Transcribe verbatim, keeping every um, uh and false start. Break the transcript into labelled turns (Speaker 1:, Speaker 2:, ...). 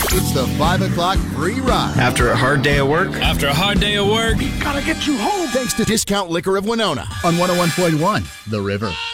Speaker 1: It's the five o'clock free ride.
Speaker 2: After a hard day of work?
Speaker 3: After a hard day of work?
Speaker 1: Gotta get you home. Thanks to Discount Liquor of Winona on one oh one point one The River.